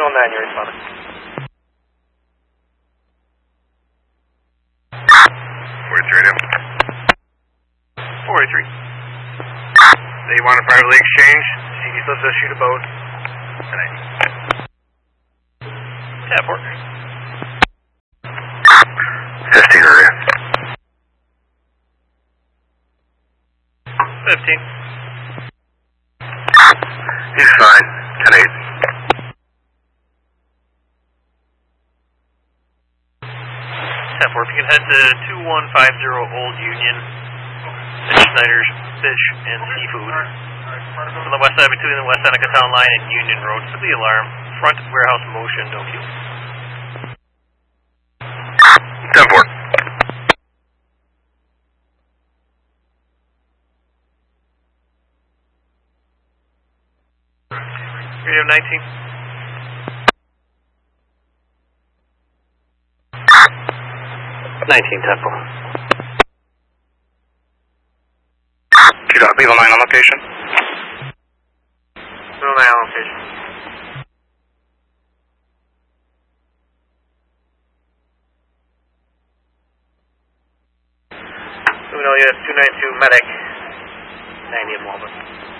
9, you're responding. 43 radio. 43. They want a privately exchange. CD still says shoot a boat. 10. Tap 4. 15 area. 15. He's fine. 10-8. 10-4. If you can head to 2150 Old Union, Schneider's Fish and Seafood. On the west side between the West Seneca Town Line and Union Road. Simply alarm. Front warehouse motion, no queue. 10-4. Radio 19. 19, 10-4. Beagle 9 on location. Beagle 9 on location. Let me know you have 292 medic, 90 at Walden.